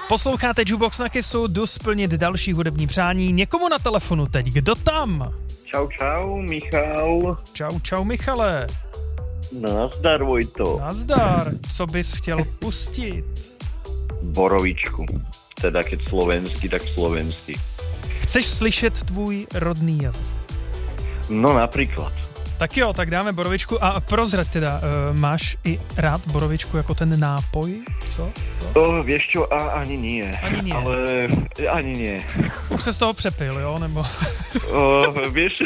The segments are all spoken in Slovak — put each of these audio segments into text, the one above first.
Posloucháte Jukebox na Kissu, jdu splnit další hudební přání. Někomu na telefonu teď, kdo tam? Čau, Michal. Čau, Michale. Nazdar, Vojto. Nazdar, co bys chtěl pustit? Borovičku. Teda keď slovenský, tak slovenský. Chceš slyšet tvůj rodný jazyk? No napríklad. Tak jo, tak dáme borovičku a prozrať teda, máš i rád borovičku jako ten nápoj? Co? Vieš čo, ani nie. Ani nie. Ale ani nie. Už se z toho přepil, jo, nebo? Vieš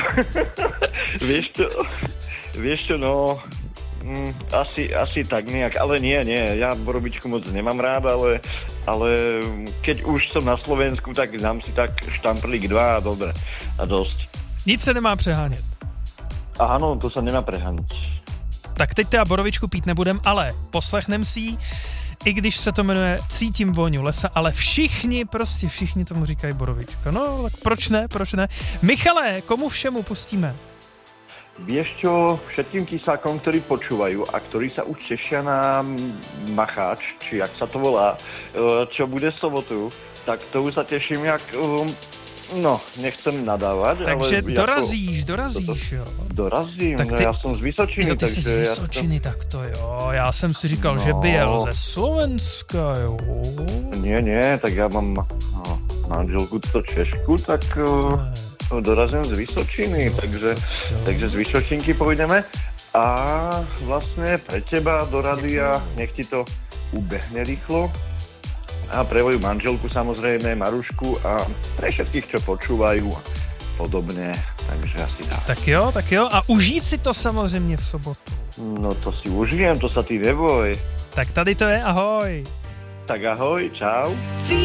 čo, no... Asi tak nejak, ale nie, ja borovičku moc nemám rád, ale keď už som na Slovensku, tak dám si tak štamprlík 2 a dobre, a dosť. Nic se nemá přehánět. Áno, to sa nemá prehániť. Tak teď teda borovičku pít nebudem, ale poslechnem si ji, i když se to jmenuje Cítím vůni lesa, ale všichni tomu říkají borovička. No, tak proč ne? Michale, komu všemu pustíme? Vieš čo, všetkým kysákom, ktorí počúvajú a ktorí sa už tešia na Macháč, či jak sa to volá, čo bude sobotu, tak to už sa teším jak... No, nechcem nadávať, takže ale... dorazíš, jo. Dorazím, tak no ty, ja som z Vysočiny, jo, ty jsi z Vysočiny, tak to jo. Já jsem si říkal, že by jel ze Slovenska, jo. Nie, tak ja mám manželku to Češku, tak dorazím z Vysočiny, takže z Vysočinky pôjdeme a vlastne pre teba do rádia, nech ti to ubehne rýchlo. A pre moju manželku samozrejme, Marušku a pre všetkých, čo počúvajú podobne, takže asi tak. Tak jo, a užij si to samozřejmě v sobotu. No to si užijem, to sa ty neboj. Tak tady to je, ahoj. Tak ahoj, čau.